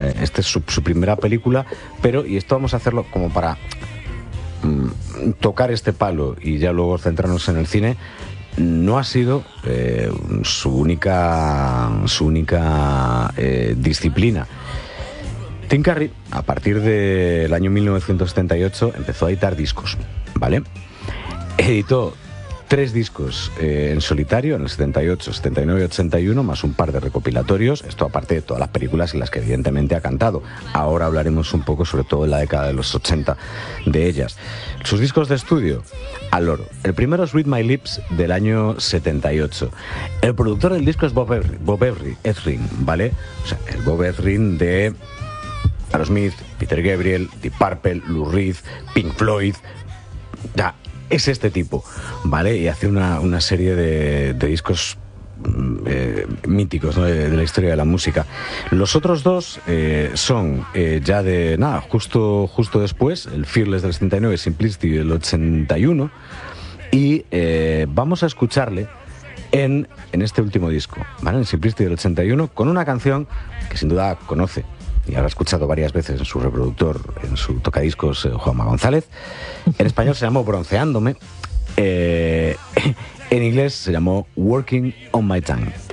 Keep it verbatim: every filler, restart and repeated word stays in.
Eh, esta es su, su primera película, pero, y esto vamos a hacerlo como para mm, tocar este palo y ya luego centrarnos en el cine, no ha sido eh, su única, su única eh, disciplina. Tim Curry, a partir del año mil novecientos setenta y ocho, empezó a editar discos, ¿vale? Editó tres discos eh, en solitario, en el setenta y ocho, setenta y nueve y ochenta y uno, más un par de recopilatorios, esto aparte de todas las películas en las que evidentemente ha cantado. Ahora hablaremos un poco, sobre todo en la década de los ochenta, de ellas. Sus discos de estudio, al loro. El primero es Read My Lips, del año setenta y ocho. El productor del disco es Bob Ezrin, Bob Ezrin, ¿vale? O sea, el Bob Ezrin de Aerosmith, Peter Gabriel, Deep Purple, Lou Reed, Pink Floyd. Ya, es este tipo, ¿vale? Y hace una, una serie de, de discos eh, míticos, ¿no? de, de la historia de la música. Los otros dos eh, son eh, ya de, nada, justo, justo después, el Fearless del setenta y nueve, Simplicity del ochenta y uno, y eh, vamos a escucharle en, en este último disco, ¿vale? En Simplicity del ochenta y uno, con una canción que sin duda conoce y habrá escuchado varias veces en su reproductor, en su tocadiscos, eh, Juanma González. En español se llamó Bronceándome, eh, en inglés se llamó Working on My Time.